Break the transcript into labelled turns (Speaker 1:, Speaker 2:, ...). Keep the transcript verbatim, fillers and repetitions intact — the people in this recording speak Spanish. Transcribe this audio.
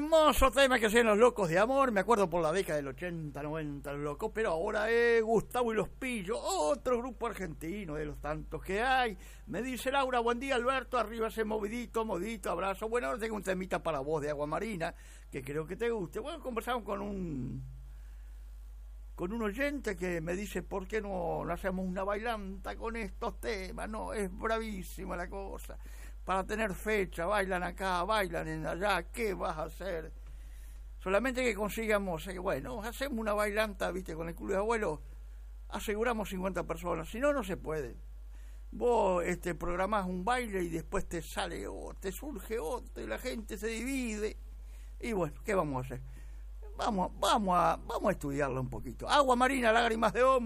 Speaker 1: Hermoso tema que hacían los Locos de Amor, me acuerdo por la década del ochenta, noventa, los Locos, pero ahora es Gustavo y los Pillos, otro grupo argentino de los tantos que hay. Me dice Laura, buen día Alberto, arriba ese movidito, modito, abrazo. Bueno, ahora tengo un temita para vos de Agua Marina, que creo que te guste. Bueno, conversamos con un con un oyente que me dice, ¿por qué no, no hacemos una bailanta con estos temas? No, es bravísima la cosa. Para tener fecha, bailan acá, bailan en allá, ¿qué vas a hacer? Solamente que consigamos, eh, bueno, hacemos una bailanta, viste, con el club de abuelos, aseguramos cincuenta personas, si no, no se puede. Vos este, programás un baile y después te sale, o te surge otro, y la gente se divide, y bueno, ¿qué vamos a hacer? Vamos, vamos a, vamos a estudiarlo un poquito. Agua Marina, lágrimas de hombre.